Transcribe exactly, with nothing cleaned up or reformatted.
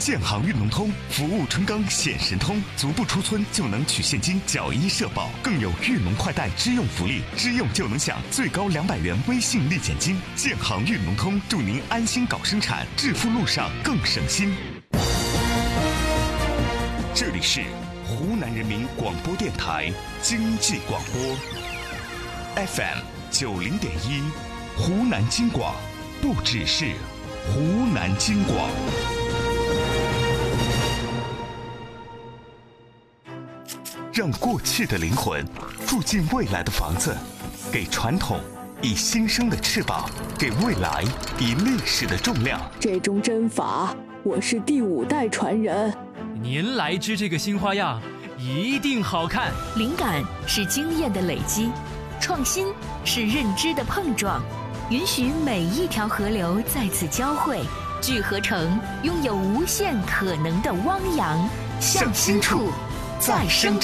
建行运农通，服务春耕显神通，足不出村就能取现金，缴医社保，更有运农快贷支用福利，支用就能享最高两百元微信立减金。建行运农通，祝您安心搞生产，致富路上更省心。这里是湖南人民广播电台经济广播 F M 九零点一，湖南经广，不只是湖南经广。让过去的灵魂住进未来的房子，给传统以新生的翅膀，给未来以历史的重量。 这种针法，我是第五代传人。 您来支这个新花样，一定好看。 灵感是经验的累积，创新是认知的碰撞，允许每一条河流在此交汇，聚合成拥有无限可能的汪洋。 向新处再生长。